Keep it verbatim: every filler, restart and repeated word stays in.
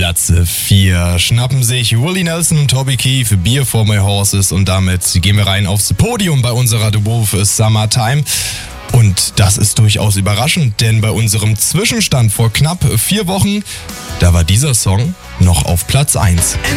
Platz vier schnappen sich Willie Nelson und Toby Keith Beer for My Horses und damit gehen wir rein aufs Podium bei unserer The Wolf Summertime. Und das ist durchaus überraschend, denn bei unserem Zwischenstand vor knapp vier Wochen, da war dieser Song noch auf Platz eins.